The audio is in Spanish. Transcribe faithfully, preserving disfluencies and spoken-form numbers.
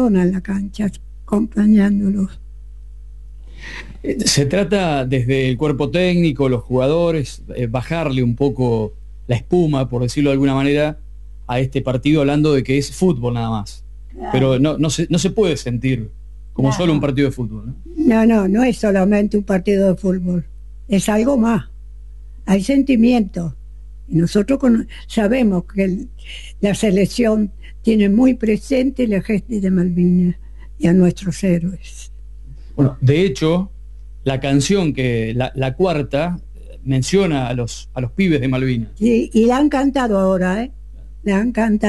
personas en la cancha acompañándolos. Se trata desde el cuerpo técnico, los jugadores, eh, bajarle un poco la espuma, por decirlo de alguna manera, a este partido, hablando de que es fútbol nada más. Claro. Pero no, no, se, no se puede sentir como no. solo un partido de fútbol, ¿no? No, no, no es solamente un partido de fútbol, es algo más. Hay sentimientos. Y nosotros con, sabemos que el, la selección tiene muy presente la gesta de Malvinas y a nuestros héroes. Bueno, de hecho, la canción que, la, la cuarta, menciona a los, a los pibes de Malvinas. Sí, y la han cantado ahora, ¿eh? La han cantado.